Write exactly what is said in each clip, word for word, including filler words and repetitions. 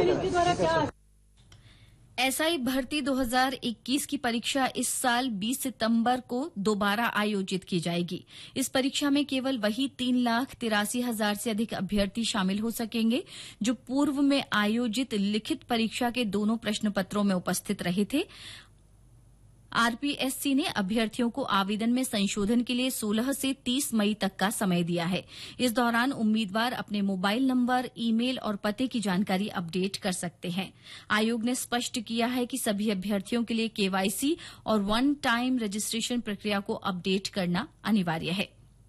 समिति द्वारा क्या? एसआई भर्ती दो हज़ार इक्कीस की परीक्षा इस साल बीस सितंबर को दोबारा आयोजित की जाएगी। इस परीक्षा में केवल वही तीन लाख तिरासी हजार से अधिक अभ्यर्थी शामिल हो सकेंगे जो पूर्व में आयोजित लिखित परीक्षा के दोनों प्रश्न पत्रों में उपस्थित रहे थे। आरपीएससी ने अभ्यर्थियों को आवेदन में संशोधन के लिए सोलह से तीस मई तक का समय दिया है। इस दौरान उम्मीदवार अपने मोबाइल नंबर, ईमेल और पते की जानकारी अपडेट कर सकते हैं। आयोग ने स्पष्ट किया है कि सभी अभ्यर्थियों के लिए केवाईसी और वन टाइम रजिस्ट्रेशन प्रक्रिया को अपडेट करना अनिवार्य है।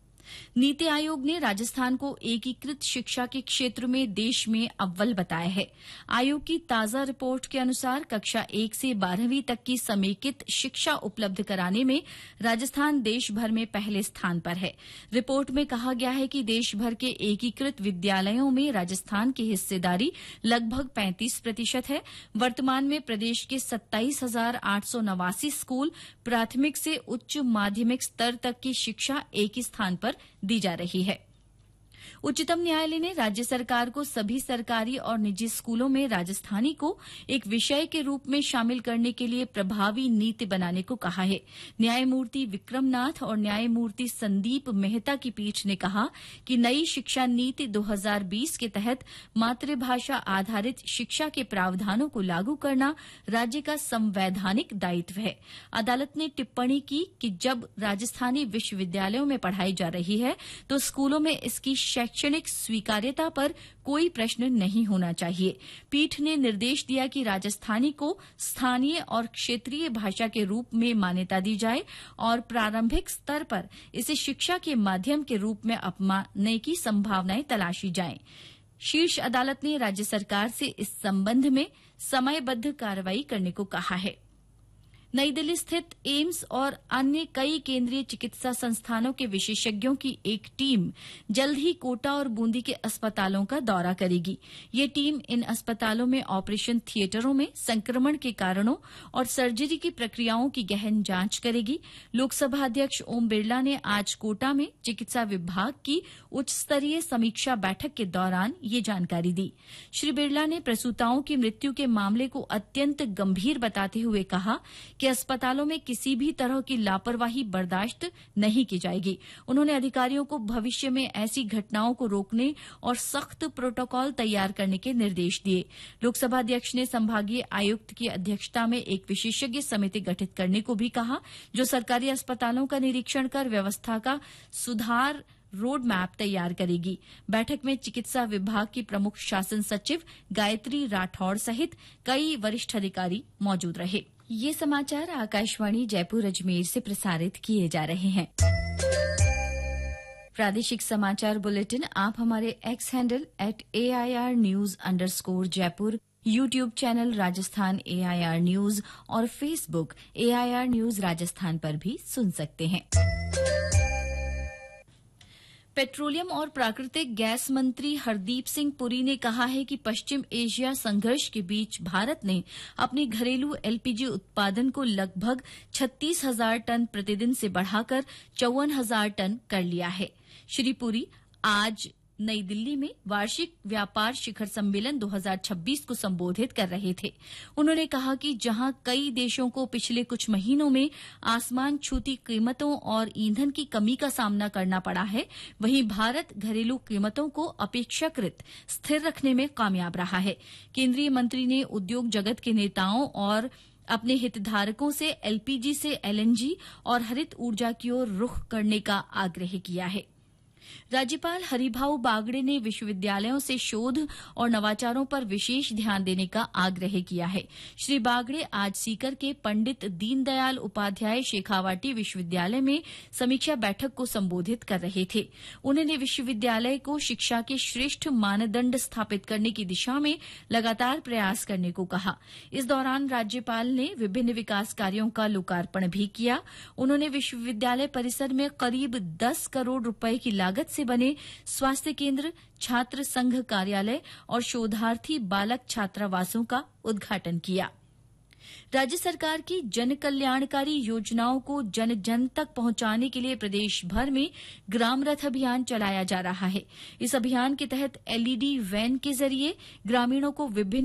नीति आयोग ने राजस्थान को एकीकृत शिक्षा के क्षेत्र में देश में अव्वल बताया है। आयोग की ताजा रिपोर्ट के अनुसार कक्षा एक से बारहवीं तक की समेकित शिक्षा उपलब्ध कराने में राजस्थान देश भर में पहले स्थान पर है। रिपोर्ट में कहा गया है कि देश भर के एकीकृत विद्यालयों में राजस्थान की हिस्सेदारी लगभग पैंतीस प्रतिशत है। वर्तमान में प्रदेश के सत्ताईस हजार आठ सौ नवासी स्कूल प्राथमिक से उच्च माध्यमिक स्तर तक की शिक्षा एक ही स्थान पर दी जा रही है। उच्चतम न्यायालय ने राज्य सरकार को सभी सरकारी और निजी स्कूलों में राजस्थानी को एक विषय के रूप में शामिल करने के लिए प्रभावी नीति बनाने को कहा है। न्यायमूर्ति विक्रमनाथ और न्यायमूर्ति संदीप मेहता की पीठ ने कहा कि नई शिक्षा नीति दो हज़ार बीस के तहत मातृभाषा आधारित शिक्षा के प्रावधानों को लागू करना राज्य का संवैधानिक दायित्व है। अदालत ने टिप्पणी की कि जब राजस्थानी विश्वविद्यालयों में पढ़ाई जा रही है तो स्कूलों में इसकी शैक्षणिक स्वीकार्यता पर कोई प्रश्न नहीं होना चाहिए। पीठ ने निर्देश दिया कि राजस्थानी को स्थानीय और क्षेत्रीय भाषा के रूप में मान्यता दी जाए और प्रारंभिक स्तर पर इसे शिक्षा के माध्यम के रूप में अपनाने की संभावनाएं तलाशी जाएं। शीर्ष अदालत ने राज्य सरकार से इस संबंध में समयबद्ध कार्रवाई करने को कहा है। नई दिल्ली स्थित एम्स और अन्य कई केंद्रीय चिकित्सा संस्थानों के विशेषज्ञों की एक टीम जल्द ही कोटा और बूंदी के अस्पतालों का दौरा करेगी। ये टीम इन अस्पतालों में ऑपरेशन थिएटरों में संक्रमण के कारणों और सर्जरी की प्रक्रियाओं की गहन जांच करेगी। लोकसभा अध्यक्ष ओम बिरला ने आज कोटा में चिकित्सा विभाग की उच्च स्तरीय समीक्षा बैठक के दौरान ये जानकारी दी। श्री बिरला ने प्रसूताओं की मृत्यु के मामले को अत्यंत गंभीर बताते हुए कहा कि अस्पतालों में किसी भी तरह की लापरवाही बर्दाश्त नहीं की जाएगी। उन्होंने अधिकारियों को भविष्य में ऐसी घटनाओं को रोकने और सख्त प्रोटोकॉल तैयार करने के निर्देश दिए। लोकसभा अध्यक्ष ने संभागीय आयुक्त की अध्यक्षता में एक विशेषज्ञ समिति गठित करने को भी कहा जो सरकारी अस्पतालों का निरीक्षण कर व्यवस्था का सुधार रोड मैप तैयार करेगी। बैठक में चिकित्सा विभाग की प्रमुख शासन सचिव गायत्री राठौड़ सहित कई वरिष्ठ अधिकारी मौजूद रहे। ये समाचार आकाशवाणी जयपुर अजमेर से प्रसारित किए जा रहे हैं। प्रादेशिक समाचार बुलेटिन आप हमारे x handle at AIR news underscore Jaipur, YouTube channel Rajasthan AIR news और फेसबुक एआईआर न्यूज राजस्थान पर भी सुन सकते हैं। पेट्रोलियम और प्राकृतिक गैस मंत्री हरदीप सिंह पुरी ने कहा है कि पश्चिम एशिया संघर्ष के बीच भारत ने अपने घरेलू एलपीजी उत्पादन को लगभग छत्तीस हजार टन प्रतिदिन से बढ़ाकर चौवन हजार टन कर लिया है। श्री पुरी आज नई दिल्ली में वार्षिक व्यापार शिखर सम्मेलन दो हज़ार छब्बीस को संबोधित कर रहे थे। उन्होंने कहा कि जहां कई देशों को पिछले कुछ महीनों में आसमान छूती कीमतों और ईंधन की कमी का सामना करना पड़ा है, वहीं भारत घरेलू कीमतों को अपेक्षाकृत स्थिर रखने में कामयाब रहा है। केंद्रीय मंत्री ने उद्योग जगत के नेताओं और अपने हितधारकों से एलपीजी से एलएनजी और हरित ऊर्जा की ओर रुख करने का आग्रह किया है। राज्यपाल हरिभाऊ बागड़े ने विश्वविद्यालयों से शोध और नवाचारों पर विशेष ध्यान देने का आग्रह किया है। श्री बागड़े आज सीकर के पंडित दीनदयाल उपाध्याय शेखावाटी विश्वविद्यालय में समीक्षा बैठक को संबोधित कर रहे थे। उन्होंने विश्वविद्यालय को शिक्षा के श्रेष्ठ मानदंड स्थापित करने की दिशा में लगातार प्रयास करने को कहा। इस दौरान राज्यपाल ने विभिन्न विकास कार्यों का लोकार्पण भी किया। उन्होंने विश्वविद्यालय परिसर में करीब दस करोड़ रुपए की लागत से बने स्वास्थ्य केंद्र, छात्र संघ कार्यालय और शोधार्थी बालक छात्रावासों का उद्घाटन किया। राज्य सरकार की जन कल्याणकारी योजनाओं को जन जन तक पहुंचाने के लिए प्रदेश भर में ग्राम रथ अभियान चलाया जा रहा है। इस अभियान के तहत एलईडी वैन के जरिए ग्रामीणों को विभिन्न